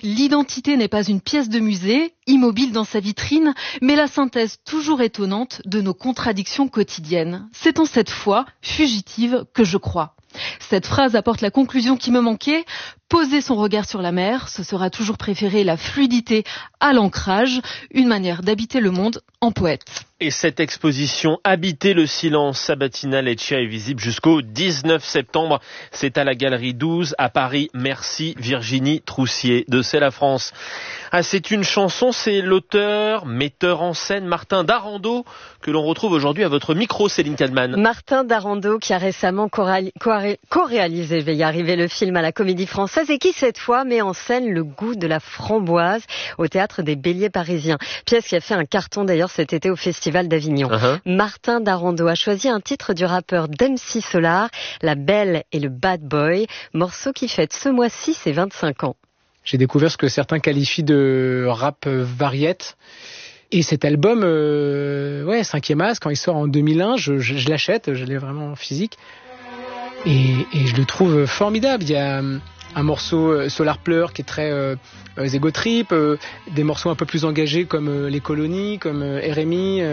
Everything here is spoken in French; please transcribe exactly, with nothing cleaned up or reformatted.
L'identité n'est pas une pièce de musée, immobile dans sa vitrine, mais la synthèse toujours étonnante de nos contradictions quotidiennes. C'est en cette foi fugitive que je crois. Cette phrase apporte la conclusion qui me manquait. Poser son regard sur la mer, ce sera toujours préférer la fluidité à l'ancrage, une manière d'habiter le monde en poète. Et cette exposition Habiter le silence, Sabatina Leccia est visible jusqu'au dix-neuf septembre. C'est à la Galerie douze à Paris. Merci Virginie Troussier de C'est la France. Ah, c'est une chanson, c'est l'auteur, metteur en scène Martin Darando que l'on retrouve aujourd'hui à votre micro, Céline Kalman. Martin Darando qui a récemment co-réalisé, je vais y arriver, le film à la Comédie Française et qui cette fois met en scène Le goût de la framboise au Théâtre des Béliers parisiens. Pièce qui a fait un carton d'ailleurs cet été au Festival d'Avignon. Uh-huh. Martin Darando a choisi un titre du rappeur d'M C Solar, La Belle et le Bad Boy, morceau qui fête ce mois-ci ses vingt-cinq ans. J'ai découvert ce que certains qualifient de rap variette. Et cet album, euh, ouais, Cinquième As, quand il sort en deux mille un, je, je, je l'achète, je l'ai vraiment en physique. Et, et je le trouve formidable. Il y a un morceau euh, Solar Pleur qui est très euh, euh, Ego Trip, euh, des morceaux un peu plus engagés comme euh, Les Colonies, comme euh, R M I. Euh,